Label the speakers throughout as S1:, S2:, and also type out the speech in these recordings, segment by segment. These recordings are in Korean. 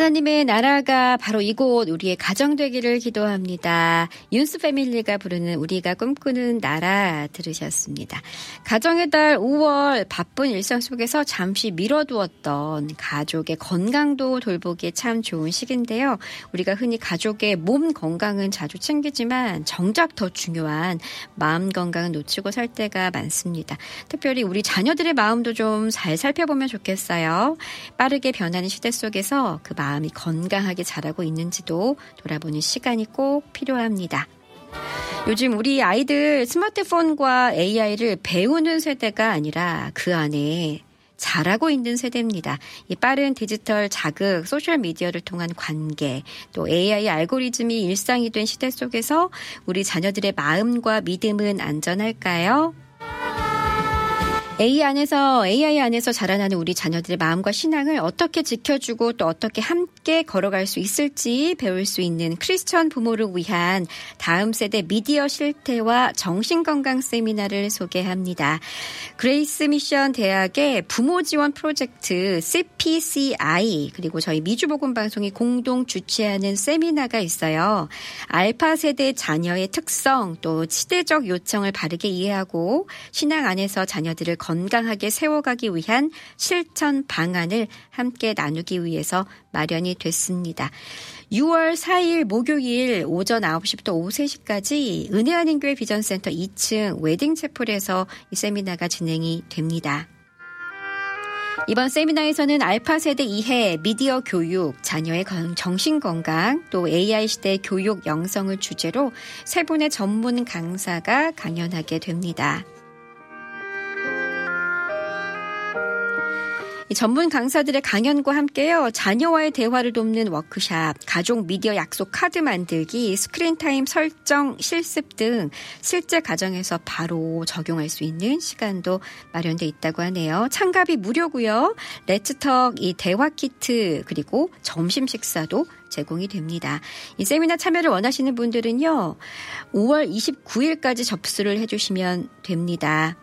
S1: 하나님의 나라가 바로 이곳 우리의 가정 되기를 기도합니다. 윤스 패밀리가 부르는 우리가 꿈꾸는 나라 들으셨습니다. 가정의 달 5월 바쁜 일상 속에서 잠시 미뤄두었던 가족의 건강도 돌보기에 참 좋은 시기인데요. 우리가 흔히 가족의 몸 건강은 자주 챙기지만 정작 더 중요한 마음 건강은 놓치고 살 때가 많습니다. 특별히 우리 자녀들의 마음도 좀 잘 살펴보면 좋겠어요. 빠르게 변하는 시대 속에서 그 마음이 건강하게 자라고 있는지도 돌아보는 시간이 꼭 필요합니다. 요즘 우리 아이들 스마트폰과 AI를 배우는 세대가 아니라 그 안에 잘하고 있는 세대입니다. 이 빠른 디지털 자극, 소셜미디어를 통한 관계, 또 AI 알고리즘이 일상이 된 시대 속에서 우리 자녀들의 마음과 믿음은 안전할까요? AI 안에서 자라나는 우리 자녀들의 마음과 신앙을 어떻게 지켜주고 또 어떻게 함께 걸어갈 수 있을지 배울 수 있는 크리스천 부모를 위한 다음 세대 미디어 실태와 정신건강 세미나를 소개합니다. 그레이스 미션 대학의 부모 지원 프로젝트 CPCI 그리고 저희 미주복음 방송이 공동 주최하는 세미나가 있어요. 알파 세대 자녀의 특성 또 시대적 요청을 바르게 이해하고 신앙 안에서 자녀들을 건강하게 세워가기 위한 실천 방안을 함께 나누기 위해서 마련이 됐습니다. 6월 4일 목요일 오전 9시부터 오후 3시까지 은혜한인교회 비전센터 2층 웨딩채플에서 이 세미나가 진행이 됩니다. 이번 세미나에서는 알파 세대 이해, 미디어 교육, 자녀의 정신건강, 또 AI 시대 교육 영성을 주제로 세 분의 전문 강사가 강연하게 됩니다. 이 전문 강사들의 강연과 함께요. 자녀와의 대화를 돕는 워크샵, 가족 미디어 약속 카드 만들기, 스크린타임 설정 실습 등 실제 가정에서 바로 적용할 수 있는 시간도 마련돼 있다고 하네요. 참가비 무료고요. 레츠턱 이 대화 키트 그리고 점심 식사도 제공이 됩니다. 이 세미나 참여를 원하시는 분들은요. 5월 29일까지 접수를 해주시면 됩니다.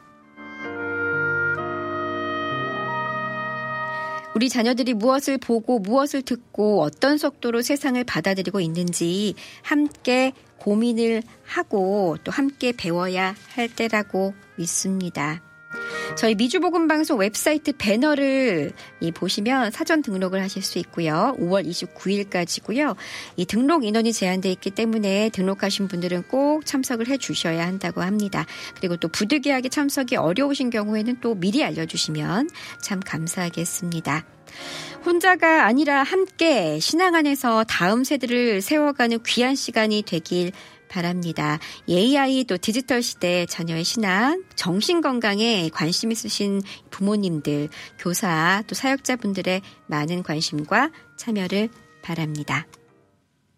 S1: 우리 자녀들이 무엇을 보고 무엇을 듣고 어떤 속도로 세상을 받아들이고 있는지 함께 고민을 하고 또 함께 배워야 할 때라고 믿습니다. 저희 미주복음방송 웹사이트 배너를 보시면 사전 등록을 하실 수 있고요. 5월 29일까지고요. 이 등록 인원이 제한되어 있기 때문에 등록하신 분들은 꼭 참석을 해 주셔야 한다고 합니다. 그리고 또 부득이하게 참석이 어려우신 경우에는 또 미리 알려주시면 참 감사하겠습니다. 혼자가 아니라 함께 신앙 안에서 다음 세대를 세워가는 귀한 시간이 되길 바랍니다. AI 또 디지털 시대 자녀의 신앙, 정신건강에 관심 있으신 부모님들, 교사 또 사역자분들의 많은 관심과 참여를 바랍니다.